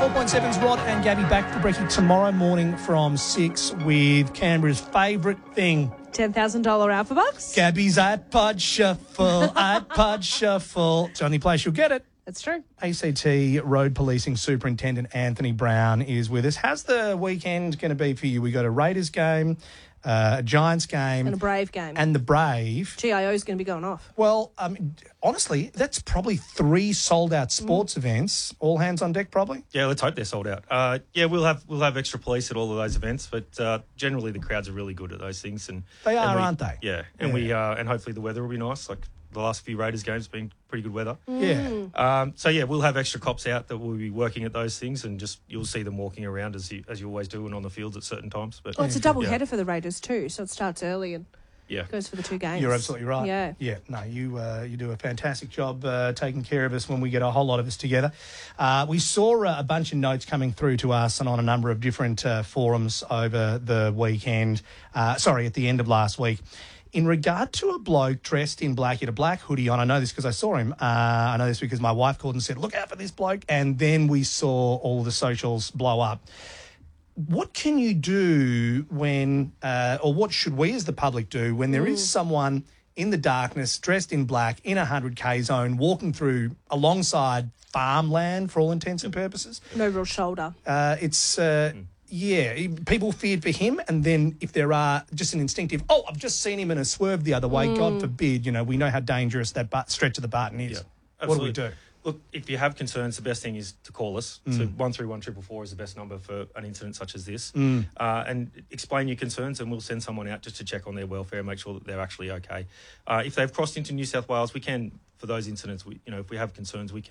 94.7's Rod and Gabby back for brekkie tomorrow morning from 6 with Canberra's favourite thing. $10,000 Alpha Bucks. Gabby's iPod Shuffle, iPod Shuffle. It's the only place you'll get it. That's true. ACT Road Policing Superintendent Anthony Brown is with us. How's the weekend going to be for you? We got a Raiders game, a Giants game. And a Brave game. And the Brave. GIO's going to be going off. Well, honestly, that's probably 3 sold-out sports events. All hands on deck, probably? Yeah, let's hope they're sold out. We'll have extra police at all of those events, but generally the crowds are really good at those things. And They are, aren't they? Yeah, and and hopefully the weather will be nice. Like the last few Raiders games have been pretty good weather. Yeah. We'll have extra cops out that will be working at those things, and just you'll see them walking around as you always do, and on the fields at certain times. But Well, it's a double header for the Raiders too, so it starts early and goes for the 2 games. You're absolutely right. Yeah. Yeah. No, you do a fantastic job taking care of us when we get a whole lot of us together. We saw a bunch of notes coming through to us and on a number of different forums over the weekend. At the end of last week. In regard to a bloke dressed in black, he had a black hoodie on. I know this because I saw him. I know this because my wife called and said, look out for this bloke. And then we saw all the socials blow up. What can you do when, or what should we as the public do when there is someone in the darkness, dressed in black, in a 100K zone, walking through alongside farmland for all intents and purposes? No real shoulder. People feared for him, and then if there are just an instinctive, I've just seen him in a swerve the other way, God forbid, we know how dangerous that stretch of the Barton is. Yeah, what do we do? Look, if you have concerns, the best thing is to call us. So 131 is the best number for an incident such as this. And explain your concerns, and we'll send someone out just to check on their welfare and make sure that they're actually okay. If they've crossed into New South Wales, we can, for those incidents, if we have concerns, we can